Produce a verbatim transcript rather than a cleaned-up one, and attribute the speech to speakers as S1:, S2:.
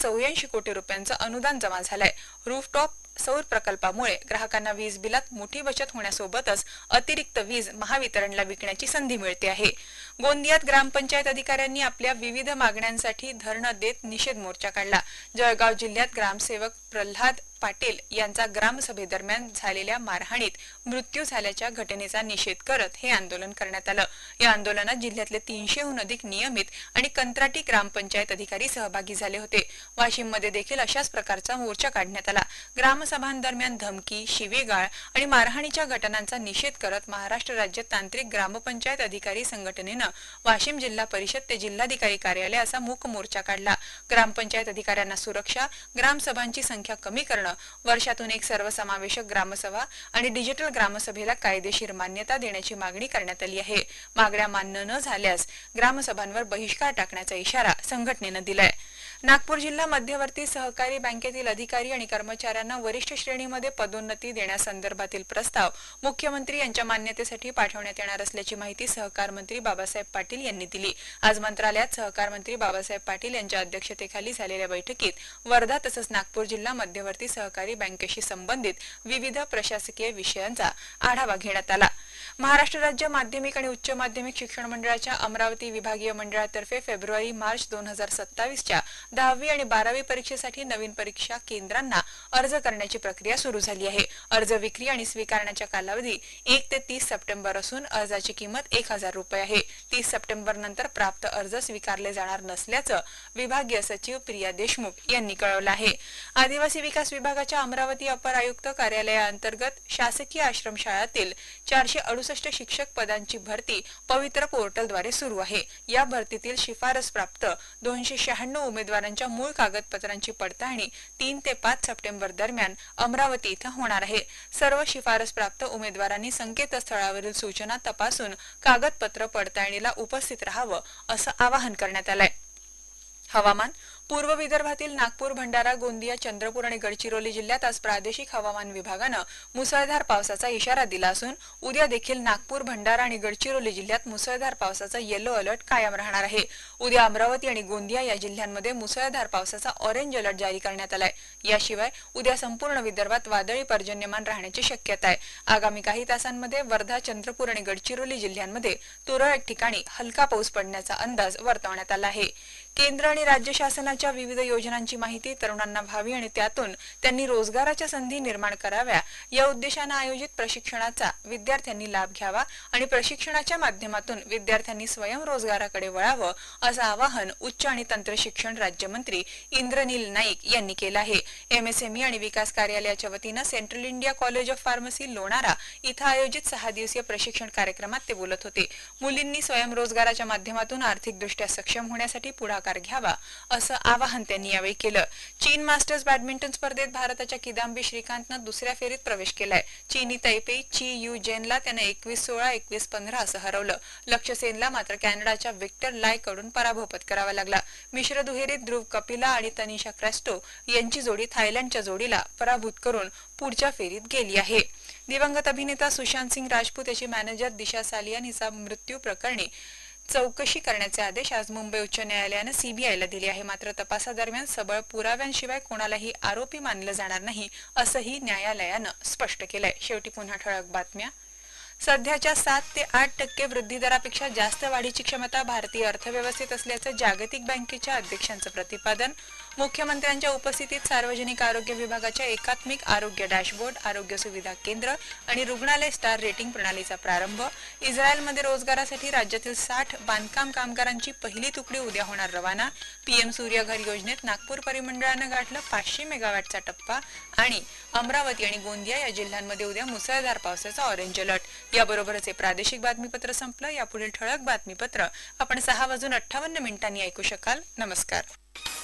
S1: चौऱ्याऐंशी कोटी रुपयांचं अनुदान जमा झालंय। रूफटॉप सौर प्रकल्पामुळे ग्राहकांना वीज बिलात मोठी बचत होण्यासोबतच अतिरिक्त वीज महावितरणला विकण्याची संधी मिळते आहे। गोंदियात ग्रामपंचायत अधिकाऱ्यांनी आपल्या विविध मागण्यांसाठी धरणं देत निषेध मोर्चा काढला। जळगाव जिल्ह्यात ग्रामसेवक प्रल्हाद पाटील यांचा ग्रामसभेदरम्यान झालेल्या मारहाणीत मृत्यू झाल्याच्या घटनेचा निषेध करत हे आंदोलन करण्यात आलं। या आंदोलनात जिल्ह्यातले तीनशेहून अधिक नियमित आणि कंत्राटी ग्रामपंचायत अधिकारी सहभागी झाले होते। वाशिममध्ये देखील अशाच प्रकारचा मोर्चा काढण्यात आला। ग्रामसभांदरम्यान धमकी, शिवीगाळ आणि मारहाणीच्या घटनांचा निषेध करत महाराष्ट्र राज्य तांत्रिक ग्रामपंचायत अधिकारी संघटनेनं वाशिम जिल्हा परिषद ते जिल्हाधिकारी कार्यालय असा मूक मोर्चा काढला। ग्रामपंचायत अधिकाऱ्यांना सुरक्षा, ग्रामसभांची संख्या कमी करणं, वर्षातून एक सर्वसमावेशक ग्रामसभा आणि डिजिटल ग्रामसभेला कायदेशीर मान्यता देण्याची मागणी करण्यात आली आहे। मागण्या मान्य न झाल्यास ग्रामसभांवर बहिष्कार टाकण्याचा इशारा संघटनेनं दिलाय। नागपूर जिल्हा मध्यवर्ती सहकारी बँकेतील अधिकारी आणि कर्मचाऱ्यांना वरिष्ठ श्रेणीमध्ये पदोन्नती देण्यासंदर्भातील प्रस्ताव मुख्यमंत्री यांच्या मान्यतेसाठी पाठवण्यात येणार असल्याची माहिती सहकार मंत्री बाबासाहेब पाटील यांनी दिली। आज मंत्रालयात सहकार मंत्री बाबासाहेब पाटील यांच्या अध्यक्षतेखाली झालेल्या बैठकीत वर्धा तसंच नागपूर जिल्हा मध्यवर्ती सहकारी बँकेशी संबंधित विविध प्रशासकीय विषयांचा आढावा घेण्यात आला। महाराष्ट्र राज्य माध्यमिक आणि उच्च माध्यमिक शिक्षण मंडळाच्या अमरावती विभागीय मंडळातर्फे फेब्रुवारी मार्च दोन हजार सत्तावीसच्या दहावी आणि बारावी परीक्षेसाठी नवीन परीक्षा केंद्रांना अर्ज करण्याची प्रक्रिया सुरू झाली आहे। अर्ज विक्री आणि स्वीकारण्याचा कालावधी एक ते तीस सप्टेंबर असून अर्जाची किंमत एक हजार रुपये आहे। तीस सप्टेंबर नंतर प्राप्त अर्ज स्वीकारले जाणार नसल्याचं विभागीय सचिव प्रिया देशमुख यांनी कळवलं आहे। आदिवासी विकास विभागाच्या अमरावती अपर आयुक्त कार्यालयाअंतर्गत शासकीय आश्रमशाळातील चारशे अडुसष्ट शिक्षक पदांची भरती पवित्र पोर्टलद्वारे सुरू आहे। या भरतीतील शिफारस प्राप्त दोनशे शहाण्णव उमेदवारांच्या मूळ कागदपत्रांची पडताळणी तीन ते पाच सप्टेंबर दरम्यान अमरावती इथं होणार आहे। सर्व शिफारस प्राप्त उमेदवारांनी संकेतस्थळावरील सूचना तपासून कागदपत्र पडताळणीला उपस्थित राहावं असं आवाहन करण्यात आलंय। हवामान पूर्व विदर्भातील नागपूर, भंडारा, गोंदिया, चंद्रपूर आणि गडचिरोली जिल्ह्यात आज प्रादेशिक हवामान विभागानं मुसळधार पावसाचा इशारा दिला असून उद्या देखील नागपूर, भंडारा आणि गडचिरोली जिल्ह्यात मुसळधार पावसाचा येलो अलर्ट कायम राहणार आहे। उद्या अमरावती आणि गोंदिया या जिल्ह्यांमध्ये मुसळधार पावसाचा ऑरेंज अलर्ट जारी करण्यात आलाय। याशिवाय उद्या संपूर्ण विदर्भात वादळी पर्जन्यमान राहण्याची शक्यता आहे। आगामी काही तासांमध्ये वर्धा, चंद्रपूर आणि गडचिरोली जिल्ह्यांमध्ये तुरळक ठिकाणी हलका पाऊस पडण्याचा अंदाज वर्तवण्यात आला आहे। केंद्र आणि राज्य शासनाच्या विविध योजनांची माहिती तरुणांना व्हावी आणि त्यातून त्यांनी रोजगाराच्या संधी निर्माण कराव्या या उद्देशाने आयोजित प्रशिक्षणाचा विद्यार्थ्यांनी लाभ घ्यावा आणि प्रशिक्षणाच्या माध्यमातून विद्यार्थ्यांनी स्वयंरोजगाराकडे वळावं असं आवाहन उच्च आणि तंत्र शिक्षण राज्यमंत्री इंद्रनील नाईक यांनी केलं आहे। एमएसएमई आणि विकास कार्यालयाच्या वतीनं central India college of pharmacy Lonara इथं आयोजित सहा दिवसीय प्रशिक्षण कार्यक्रमात ते बोलत होते। मुलींनी स्वयंरोजगाराच्या माध्यमातून आर्थिकदृष्ट्या सक्षम होण्यासाठी पुढाकार घ्यावा असं आवाहन त्यांनी यावेळी केलं। चीन मास्टर्स बॅडमिंटन स्पर्धेत भारताच्या किदांबी श्रीकांतनं दुसऱ्या फेरीत प्रवेश केलाय। चीनी तैपेई ची यू जेनला त्यानं एकवीस सोळा, एकवीस पंधरा असं हरवलं। लक्ष्य सेनला मात्र कॅनडाच्या विक्टर लाय कडून पराभव पत्करावा लागला। मिश्र दुहेरीत ध्रुव कपिला आणि तनिषा क्रेस्टो यांची जोडी थायलंडच्या जोडीला पराभूत करून पुढच्या फेरीत गेली आहे। दिवंगत अभिनेता सुशांत सिंग राजपूत याची मॅनेजर दिशा सालियान हिचा मृत्यू प्रकरणी चौकशी करण्याचे आदेश आज मुंबई उच्च न्यायालयानं सीबीआयला दिले आहे। मात्र तपासादरम्यान सबळ पुराव्यांशिवाय कोणालाही आरोपी मानलं जाणार नाही असंही न्यायालयानं स्पष्ट केलंय। शेवटी पुन्हा ठळक बातम्या। सध्याच्या सात ते आठ टक्के वृद्धी दरापेक्षा जास्त वाढीची क्षमता भारतीय अर्थव्यवस्थेत असल्याचं जागतिक बँकेच्या अध्यक्षांचं प्रतिपादन। मुख्यमंत्र्यांच्या उपस्थितीत सार्वजनिक आरोग्य विभागाच्या एकात्मिक आरोग्य डॅशबोर्ड, आरोग्य सुविधा केंद्र आणि रुग्णालय स्टार रेटिंग प्रणालीचा प्रारंभ। इस्रायलमध्ये रोजगारासाठी राज्यातील साठ बांधकाम कामगारांची पहिली तुकडी उद्या होणार रवाना। पीएम सूर्यघर योजनेत नागपूर परिमंडळानं गाठलं पाचशे मेगावॅटचा टप्पा आणि अमरावती आणि गोंदिया या जिल्ह्यांमध्ये उद्या मुसळधार पावसाचा ऑरेंज अलर्ट। याबरोबरच हे प्रादेशिक बातमीपत्र संपलं। यापुढील ठळक बातमीपत्र आपण सहा वाजून अठ्ठावन्न मिनिटांनी ऐकू शकाल। नमस्कार।